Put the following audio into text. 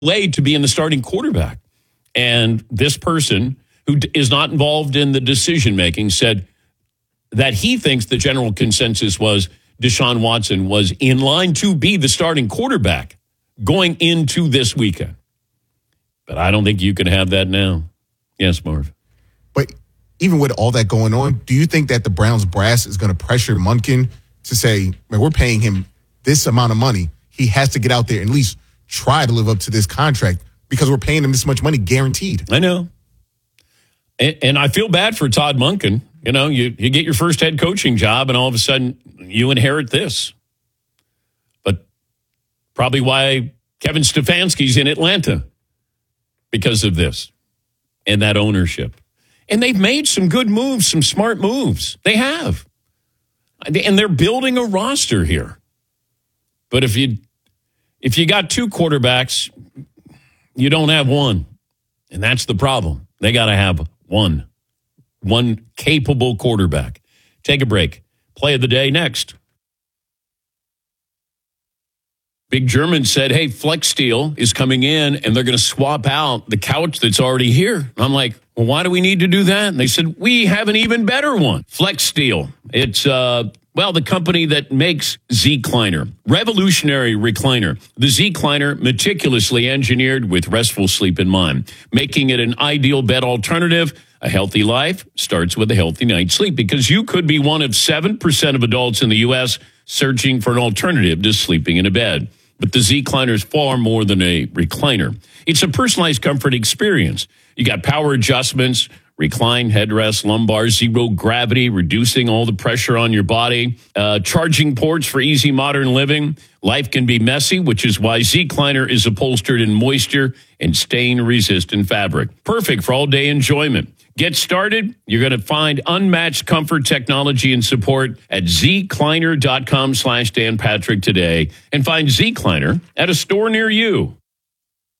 laid to be in the starting quarterback. And this person who is not involved in the decision making said that he thinks the general consensus was Deshaun Watson was in line to be the starting quarterback going into this weekend. But I don't think you can have that now. Yes, Marv. But even with all that going on, do you think that the Browns brass is going to pressure Monken to say, man, we're paying him this amount of money. He has to get out there and at least try to live up to this contract because we're paying him this much money guaranteed. I know. And I feel bad for Todd Monken. You know, you get your first head coaching job and all of a sudden you inherit this. But probably why Kevin Stefanski's in Atlanta because of this and that ownership. And they've made some good moves, some smart moves. They have. And they're building a roster here. But if you got two quarterbacks, you don't have one. And that's the problem. They got to have one capable quarterback. Take a break. Play of the day next. Big German said, hey, Flex Steel is coming in and they're going to swap out the couch that's already here. And I'm like, well, why do we need to do that? And they said, we have an even better one. Flex Steel. It's, the company that makes Z-Cliner. Revolutionary recliner. The Z-Cliner, meticulously engineered with restful sleep in mind, making it an ideal bed alternative. A healthy life starts with a healthy night's sleep because you could be one of 7% of adults in the U.S. searching for an alternative to sleeping in a bed. But the Z-Cliner is far more than a recliner. It's a personalized comfort experience. You got power adjustments, recline, headrest, lumbar, zero gravity, reducing all the pressure on your body, charging ports for easy modern living. Life can be messy, which is why Z-Cliner is upholstered in moisture and stain-resistant fabric. Perfect for all-day enjoyment. Get started. You're going to find unmatched comfort, technology, and support at zcliner.com/Dan Patrick today and find Z-Cliner at a store near you.